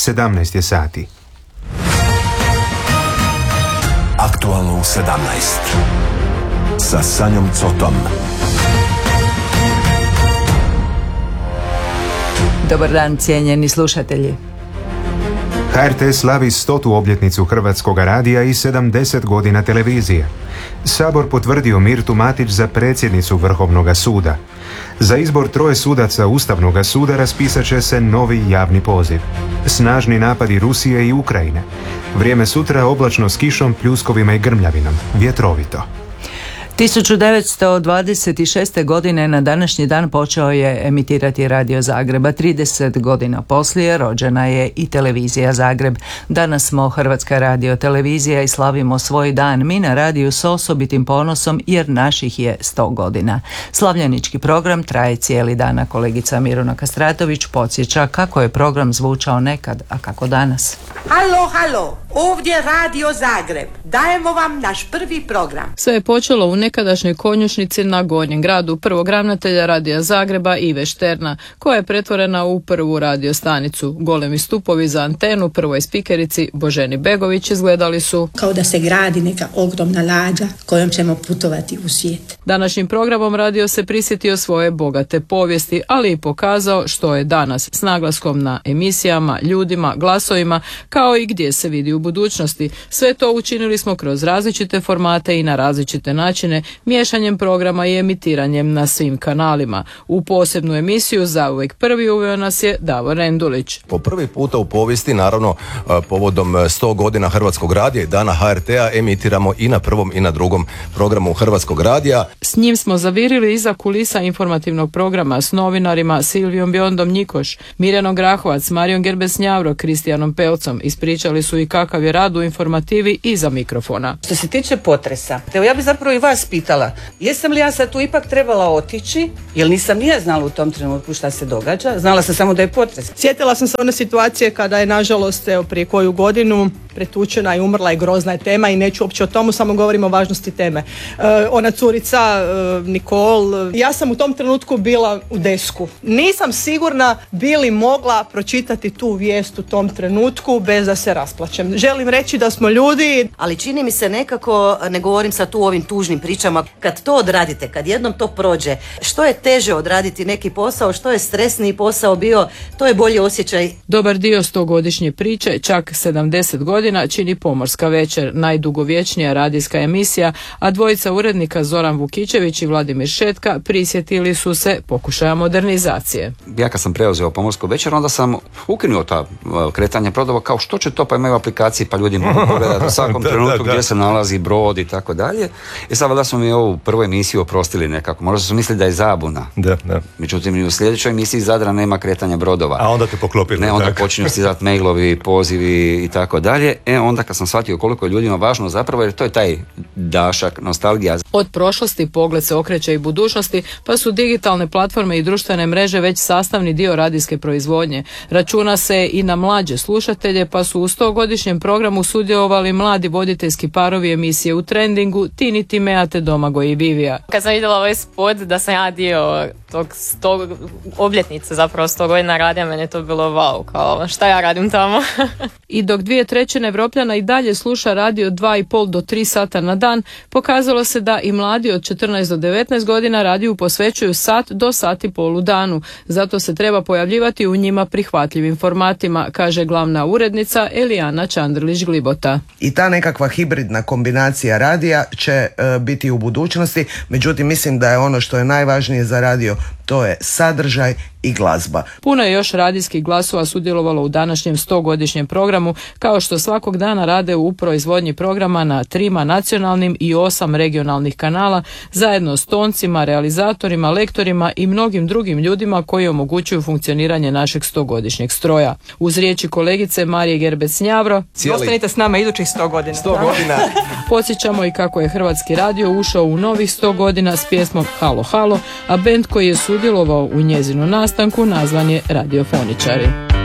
17 je sati. Aktualno u 17. Sa Sanjom Cotom. Dobar dan, cijenjeni slušatelji. HRT slavi 100. obljetnicu Hrvatskog radija i 70 godina televizije. Sabor potvrdio Mirtu Matić za predsjednicu Vrhovnog suda. Za izbor 3 sudaca Ustavnog suda raspisat će se novi javni poziv. Snažni napadi Rusije i Ukrajine. Vrijeme sutra oblačno s kišom, pljuskovima i grmljavinom. Vjetrovito. 1926. godine na današnji dan počeo je emitirati Radio Zagreba. 30 godina poslije rođena je i Televizija Zagreb. Danas smo Hrvatska radiotelevizija i slavimo svoj dan. Mi na radiju s osobitim ponosom jer naših je 100 godina. Slavljenički program traje cijeli dan, a kolegica Miruna Kastratović podsjeća kako je program zvučao nekad, a kako danas. Halo, halo, ovdje Radio Zagreb. Dajemo vam naš prvi program. Sve je počelo u nekadašnjoj konjušnici na Gornjem gradu prvog ravnatelja Radija Zagreba Ive Šterna, koja je pretvorena u prvu radio stanicu. Golemi stupovi za antenu prvoj spikerici Boženi Begović izgledali su kao da se gradi neka ogromna lađa kojom ćemo putovati u svijet. Današnjim programom radio se prisjetio svoje bogate povijesti, ali i pokazao što je danas, s naglaskom na emisijama, ljudima, glasovima, kao i gdje se vidi u budućnosti. Sve to učinili smo kroz različite formate i na različite načine, miješanjem programa i emitiranjem na svim kanalima. U posebnu emisiju Zauvijek prvi uveo nas je Davor Rendulić. Po prvi puta u povijesti, naravno povodom 100 godina Hrvatskog radija i dana HRT-a, emitiramo i na prvom i na drugom programu Hrvatskog radija. S njim smo zavirili iza kulisa informativnog programa s novinarima Silvijom Biondom Njikoš, Mirjanom Grahovac, Marijom Gerbes-Njavro, Kristijanom Pelcom. Ispričali su i kakav je rad u informativi iza mikrofona. Što se tiče potresa, evo ja bi zapravo i vas pitala, jesam li ja sad tu ipak trebala otići, jer nisam ni ja znala u tom trenutku šta se događa, znala sam samo da je potres. Sjetila sam se one situacije kada je nažalost prije koju godinu pretučena i umrla i grozna je tema i neću uopće o tomu, samo govorim o važnosti teme. Ona curica Nikol, ja sam u tom trenutku bila u desku. Nisam sigurna bi li mogla pročitati tu vijest u tom trenutku bez da se rasplačem. Želim reći da smo ljudi. Ali čini mi se nekako, ne govorim sad tu o ovim tužnim pričama, kad to odradite, kad jednom to prođe, što je teže odraditi neki posao, što je stresniji posao bio, to je bolji osjećaj. Dobar dio 100-godišnje priče, čak 70 godina, čini Pomorska večer, najdugovječnija radijska emisija, a dvojica urednika Zoran Vukičević i Vladimir Šetka prisjetili su se pokušaja modernizacije. Ja kad sam preuzeo Pomorsku večer, onda sam ukinuo ta kretanja brodova, kao što će to, pa imaju aplikaciji, pa ljudi mogu pogledati u svakom trenutku gdje se nalazi brod i tako dalje. I sad valjda smo mi ovu prvu emisiju oprostili nekako, možda su mislili da je zabuna. Da. Međutim, i u sljedećoj emisiji Zadra nema kretanja brodova. A onda te poklopili. Ne, onda počinju stizati mailovi, pozivi i tako dalje. Onda kad sam shvatio koliko je ljudima važno zapravo, jer to je taj dašak, nostalgija. Od prošlosti pogled se okreće i budućnosti, pa su digitalne platforme i društvene mreže već sastavni dio radijske proizvodnje. Računa se i na mlađe slušatelje, pa su u 100-godišnjem programu sudjelovali mladi voditeljski parovi emisije U trendingu, Tini Timea te Domagoj i Vivija. Kad sam vidjela ovaj spot da sam ja dio tog 100 obljetnice, zapravo 100 godina radija, meni je to bilo wow, kao šta ja radim tamo. I dok 2/3 Evropljana i dalje sluša radio 2,5 do 3 sata na dan, pokazalo se da i mladi od 14 do 19 godina radiju posvećuju sat do sat i pol u danu. Zato se treba pojavljivati u njima prihvatljivim formatima, kaže glavna urednica Elijana Čandrlić-Glibota. I ta nekakva hibridna kombinacija radija će biti u budućnosti, međutim mislim da je ono što je najvažnije za radio, to je sadržaj i glazba. Puno je još radijskih glasova sudjelovalo u današnjem 100-godišnjem programu, kao što svakog dana rade u proizvodnji programa na 3 nacionalnim i 8 regionalnih kanala, zajedno s toncima, realizatorima, lektorima i mnogim drugim ljudima koji omogućuju funkcioniranje našeg 100-godišnjeg stroja. Uz riječi kolegice Marije Gerbes-Njavro, ostanite s nama idućih 100 godina. 100 godina. Podsjećamo i kako je Hrvatski radio ušao u novih 100 godina s pjesmom Halo, halo, a bend koji je sudjelovao u njezinu nastanku nazvan je Radiofoničari.